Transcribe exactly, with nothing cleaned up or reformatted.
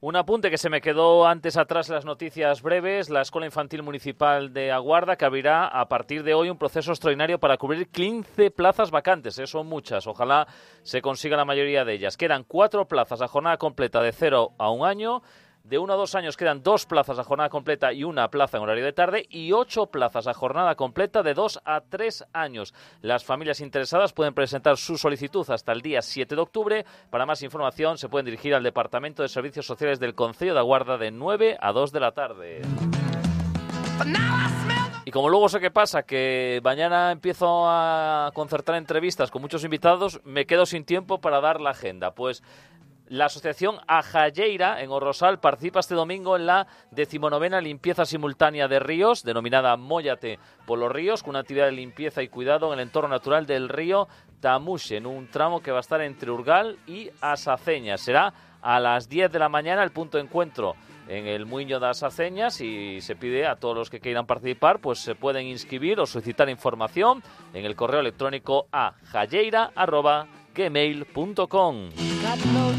Un apunte que se me quedó antes atrás en las noticias breves. La Escuela Infantil Municipal de Aguarda, que abrirá a partir de hoy un proceso extraordinario para cubrir quince plazas vacantes. ¿eh? Son muchas. Ojalá se consiga la mayoría de ellas. Quedan cuatro plazas a jornada completa de cero a un año. De uno a dos años quedan dos plazas a jornada completa y una plaza en horario de tarde y ocho plazas a jornada completa de dos a tres años. Las familias interesadas pueden presentar su solicitud hasta el día siete de octubre. Para más información se pueden dirigir al Departamento de Servicios Sociales del Concello de Aguarda de nueve a dos de la tarde. Y como luego sé qué pasa, que mañana empiezo a concertar entrevistas con muchos invitados, me quedo sin tiempo para dar la agenda. Pues la asociación Ajalleira en Orrosal participa este domingo en la decimonovena limpieza simultánea de ríos, denominada Móllate por los ríos, con una actividad de limpieza y cuidado en el entorno natural del río Tamuxe, en un tramo que va a estar entre Urgal y Asaceñas. Será a las diez de la mañana el punto de encuentro en el Muiño de Asaceñas, y se pide a todos los que quieran participar, pues se pueden inscribir o solicitar información en el correo electrónico a jalleira arroba gmail punto com.